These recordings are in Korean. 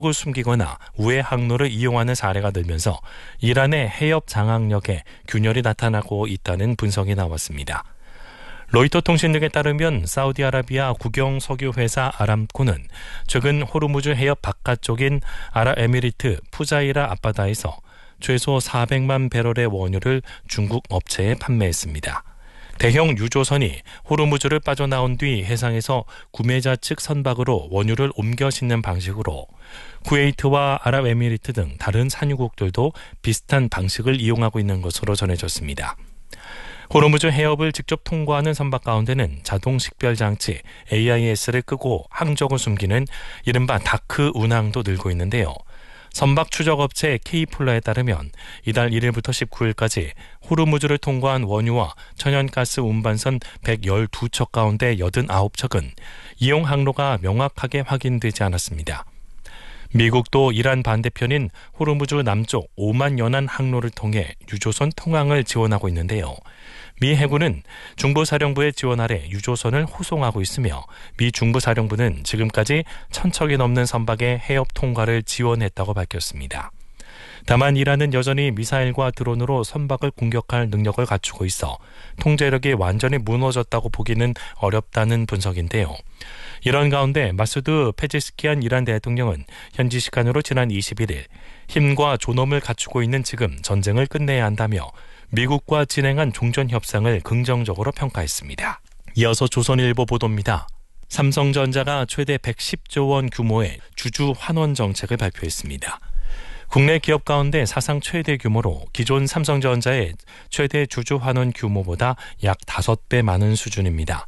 을 숨기거나 우회 항로를 이용하는 사례가 늘면서 이란의 해협 장악력에 균열이 나타나고 있다는 분석이 나왔습니다. 로이터 통신 등에 따르면 사우디아라비아 국영 석유 회사 아람코는 최근 호르무즈 해협 바깥쪽인 아랍에미리트 푸자이라 앞바다에서 최소 400만 배럴의 원유를 중국 업체에 판매했습니다. 대형 유조선이 호르무즈를 빠져나온 뒤 해상에서 구매자 측 선박으로 원유를 옮겨 싣는 방식으로 쿠웨이트와 아랍에미리트 등 다른 산유국들도 비슷한 방식을 이용하고 있는 것으로 전해졌습니다. 호르무즈 해협을 직접 통과하는 선박 가운데는 자동 식별 장치 AIS를 끄고 항적을 숨기는 이른바 다크 운항도 늘고 있는데요. 선박 추적업체 K플러에 따르면 이달 1일부터 19일까지 호르무즈를 통과한 원유와 천연가스 운반선 112척 가운데 89척은 이용 항로가 명확하게 확인되지 않았습니다. 미국도 이란 반대편인 호르무즈 남쪽 오만 연안 항로를 통해 유조선 통항을 지원하고 있는데요. 미 해군은 중부사령부의 지원 아래 유조선을 호송하고 있으며 미 중부사령부는 지금까지 1,000척이 넘는 선박의 해협 통과를 지원했다고 밝혔습니다. 다만 이란은 여전히 미사일과 드론으로 선박을 공격할 능력을 갖추고 있어 통제력이 완전히 무너졌다고 보기는 어렵다는 분석인데요. 이런 가운데 마수드 페제스키안 이란 대통령은 현지 시간으로 지난 21일 힘과 존엄을 갖추고 있는 지금 전쟁을 끝내야 한다며 미국과 진행한 종전 협상을 긍정적으로 평가했습니다. 이어서 조선일보 보도입니다. 삼성전자가 최대 110조 원 규모의 주주 환원 정책을 발표했습니다. 국내 기업 가운데 사상 최대 규모로 기존 삼성전자의 최대 주주 환원 규모보다 약 5배 많은 수준입니다.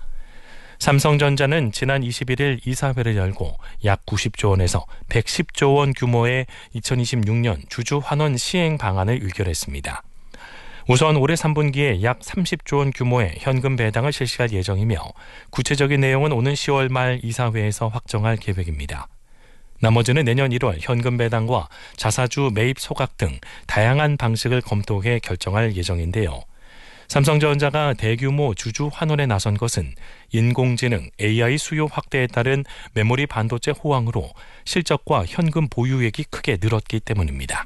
삼성전자는 지난 21일 이사회를 열고 약 90조 원에서 110조 원 규모의 2026년 주주 환원 시행 방안을 의결했습니다. 우선 올해 3분기에 약 30조 원 규모의 현금 배당을 실시할 예정이며 구체적인 내용은 오는 10월 말 이사회에서 확정할 계획입니다. 나머지는 내년 1월 현금 배당과 자사주 매입 소각 등 다양한 방식을 검토해 결정할 예정인데요. 삼성전자가 대규모 주주 환원에 나선 것은 인공지능 AI 수요 확대에 따른 메모리 반도체 호황으로 실적과 현금 보유액이 크게 늘었기 때문입니다.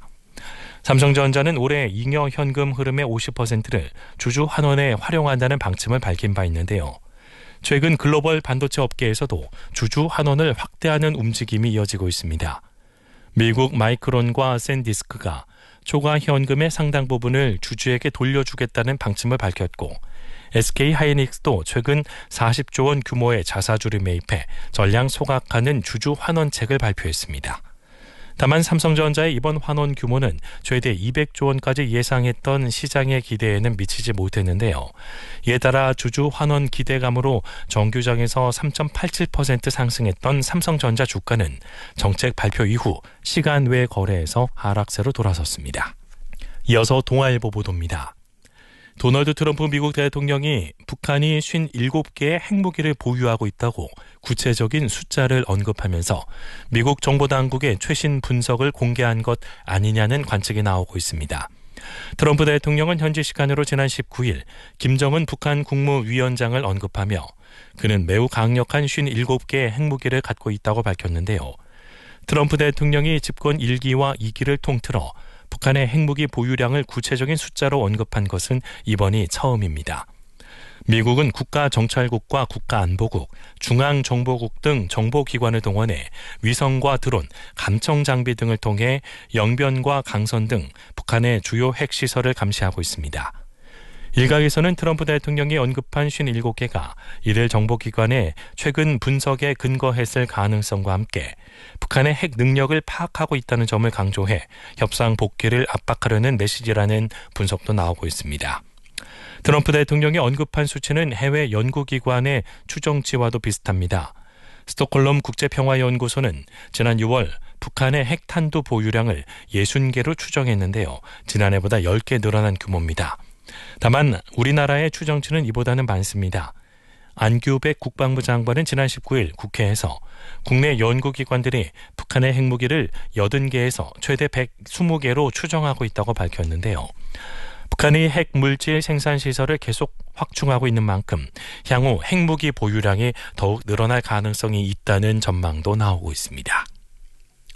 삼성전자는 올해 잉여 현금 흐름의 50%를 주주 환원에 활용한다는 방침을 밝힌 바 있는데요. 최근 글로벌 반도체 업계에서도 주주 환원을 확대하는 움직임이 이어지고 있습니다. 미국 마이크론과 샌디스크가 초과 현금의 상당 부분을 주주에게 돌려주겠다는 방침을 밝혔고 SK하이닉스도 최근 40조 원 규모의 자사주를 매입해 전량 소각하는 주주 환원책을 발표했습니다. 다만 삼성전자의 이번 환원 규모는 최대 200조 원까지 예상했던 시장의 기대에는 미치지 못했는데요. 이에 따라 주주 환원 기대감으로 정규장에서 3.87% 상승했던 삼성전자 주가는 정책 발표 이후 시간 외 거래에서 하락세로 돌아섰습니다. 이어서 동아일보 보도입니다. 도널드 트럼프 미국 대통령이 북한이 57개의 핵무기를 보유하고 있다고 구체적인 숫자를 언급하면서 미국 정보당국의 최신 분석을 공개한 것 아니냐는 관측이 나오고 있습니다. 트럼프 대통령은 현지 시간으로 지난 19일 김정은 북한 국무위원장을 언급하며 그는 매우 강력한 57개의 핵무기를 갖고 있다고 밝혔는데요. 트럼프 대통령이 집권 1기와 2기를 통틀어 북한의 핵무기 보유량을 구체적인 숫자로 언급한 것은 이번이 처음입니다. 미국은 국가정찰국과 국가안보국, 중앙정보국 등 정보기관을 동원해 위성과 드론, 감청 장비 등을 통해 영변과 강선 등 북한의 주요 핵시설을 감시하고 있습니다. 일각에서는 트럼프 대통령이 언급한 57개가 이들 정보기관의 최근 분석에 근거했을 가능성과 함께 북한의 핵 능력을 파악하고 있다는 점을 강조해 협상 복귀를 압박하려는 메시지라는 분석도 나오고 있습니다. 트럼프 대통령이 언급한 수치는 해외 연구기관의 추정치와도 비슷합니다. 스톡홀름 국제평화연구소는 지난 6월 북한의 핵탄두 보유량을 60개로 추정했는데요. 지난해보다 10개 늘어난 규모입니다. 다만 우리나라의 추정치는 이보다는 많습니다. 안규백 국방부 장관은 지난 19일 국회에서 국내 연구기관들이 북한의 핵무기를 80개에서 최대 120개로 추정하고 있다고 밝혔는데요. 북한이 핵물질 생산 시설을 계속 확충하고 있는 만큼 향후 핵무기 보유량이 더욱 늘어날 가능성이 있다는 전망도 나오고 있습니다.